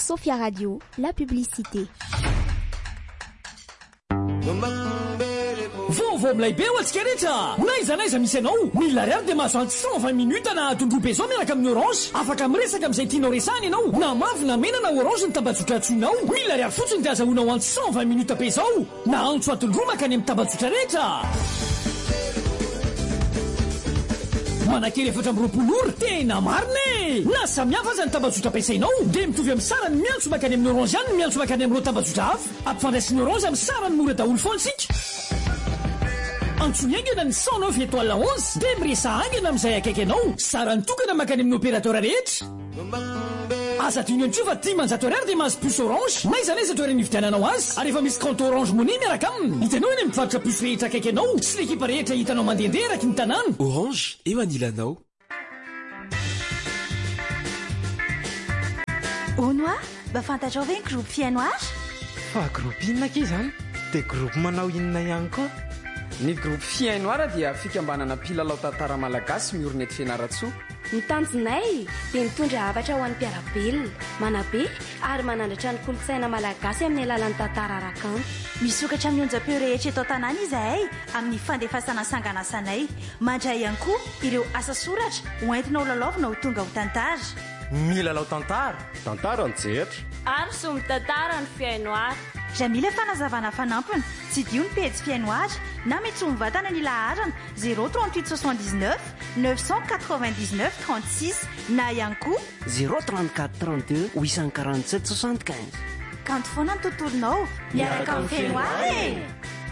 Sophia Radio, la publicité. Vaovao milay-be ho antsika rehetra. Naiza misy anao. Mila ariary dia mahazo antsy 120 minutes na 12 pesos miaraka amin'ny Orange. Afaka miresaka amin'izay tianao resahana ianao. Na mavy na mena na Orange ny tambazotra antsoinao. Mila ariary fotsiny dia azahoanao antsy 120 minutes pesos. Na antso atondroa makany amin'ny tambazotra rehetra. Manakely 420 ora tena marina. Na samihafa aza ny tambazotra ampiasainao dia mitovy amin'ny sarany miantso makany amin'ny Orange ihany miantso makany amin'ireo tambazotra hafa. Ampifandraisin'ny Orange amin'ny sarany mora daholo foana isika. Antsony aingana ny 109 étoile 11 dia miresa aingana amin'izay akaiky anao. Sarany tokana makany amin'ny opérateur rehetra. Aza tiany antsio fa 10 ariary dia mahazo puce Orange. Naiza toerana nividiananao azy. Ary efa misy compte Orange Money miaraka aminy. Hitanao eny mivarotra puce rehetra akaiky anao sy l'ekipa rehetra hitanao mandehandeha eraky ny tanàna. Orange eo anilanao. Onoa, mba fantatrao ve ny groupe Fianoir? Fa groupe inona ke izany? Dia groupe manao inona ihany koa? Ny groupe Fianoir dia fikambanana mpilalao tantara malagasy miorina eto Fianaratsoa. Ny tanjonay dia mitondra hafatra ho an'ny mpiarabelona, manabe ary manandratra ny kolontsaina malagasy amin'ny alalan'ny tantara arakanto. Misokatra amin'ny onjam-peo rehetra eto an-tanàna izahay amin'ny fandefasana sanganasanay. Mandray ihany koa ireo asa soratra hoentina ho lalaovina ho tonga ho tantara. Milalao tantara? Tantara ny jetra. Ary somy tantara ny Fianoir. Raha mila fanazavana fanampiny, tsy dio ny pejy Fianoir na mety ho mivatana ny laharana 038 79 999 36 na ihany koa 034 32 847 75. Kanto foana ny tontolonao miaraka amin'ny Fianoir.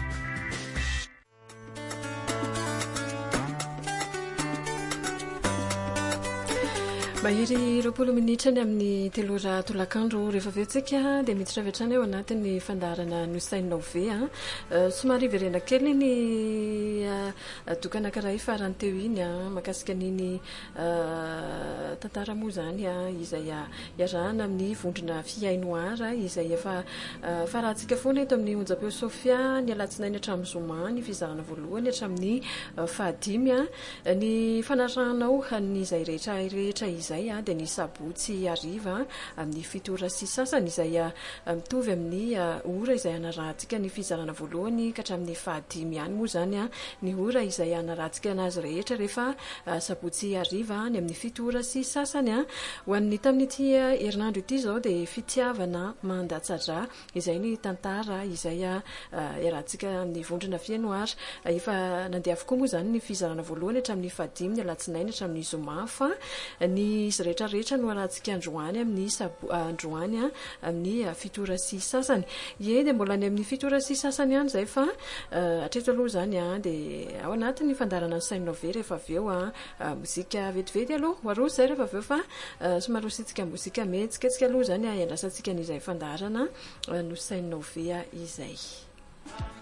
Mahery 20 minitra ny amin'ny 3 ora tolakandro rehefa avy tsika dia miditra avy hatrany ao anatin'ny fandarana Nosainao ve somary verena kely ny dokana karaha farany teo iny makasika niny tantara moa zany izay iarahana amin'ny vondrona Fianoir izay efa farahantsika foana eto amin'ny onjam-peo Sofia ny alatsinainy hatramin'ny zoma ny fizarana voalohany hatramin'ny fahadimy ny fanarahanao n'izay rehetra izay dia ny sabotsy ariva amin'ny 7 ora sy sasany izay mitovy amin'ny ora izay anarahantsika ny fizarana voalohany ka hatramin'ny fahadimy ihany moa zany ny ora izay anarahantsika anazy rehetra rehefa sabotsy ariva ny amin'ny 7 ora sy sasany ho an'ny tamin'ity herinandro ity zao dia fitiavana mandatsara izay ny tantara izay iarahantsika amin'ny vondrona Fianoir efa nandeha avokoa moa zany ny fizarana voalohany hatramin'ny fahadimy ny alatsinainy hatramin'ny zoma fa ny izy rehetrarehetra no arahantsika androany amin'ny androany amin'ny 7 ora sy sasany dia mbola ny amin'ny 7 ora sy sasany ihany zay fa hatreto aloha zany dia ao anatin'ny fandarana Nosainao ve rehefa avy eo mozika vetivety aloha ho aroa zay rehefa avy eo fa somary hositsika mozika metsika aloha zany iandrasantsika n'izay fandarana Nosainao ve izay.